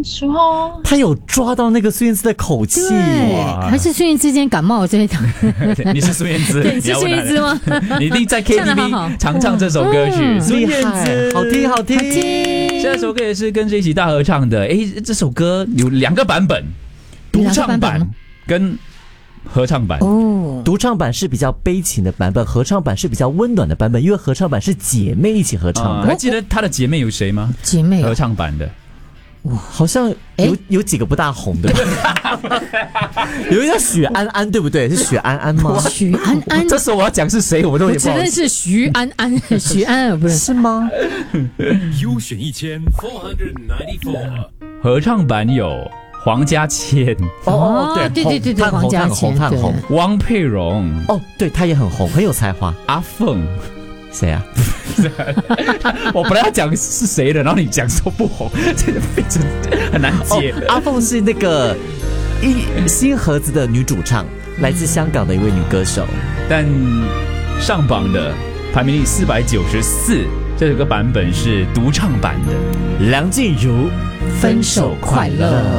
说， 他有抓到那个孙燕姿的口气， 还是孙燕姿今天感冒这一档？ 你是孙燕姿， 对，你是孙燕姿吗？ 你一定在 KTV 常唱这首歌曲，孙燕姿， 好听好听。 这首歌也是跟着一起大合唱的。这首歌有2个版本，独唱版跟合唱版。 独唱版是比较悲情的版本，合唱版是比较温暖的版本，因为合唱版是姐妹一起合唱的。 还记得她的姐妹有谁吗？ 姐妹合唱版的。 哇，好像有几个不大红的，有一个叫许安安，对不对？是许安安吗？ 许安安， 这时候我要讲是谁，我都也不知道。 只认识徐安安，许安安不认识是吗？ 优选1494， 合唱版有黄家千， 对，黄家千， 很红。 汪佩蓉， 对，他也很红，很有才华。 阿凤， 谁啊？ 我本来要讲是谁的，然后你讲说不红，这个非常很难接。 阿凤是那个新盒子的女主唱，来自香港的一位女歌手， 但上榜的排名第494，这首歌版本是独唱版的。 梁静茹，分手快乐。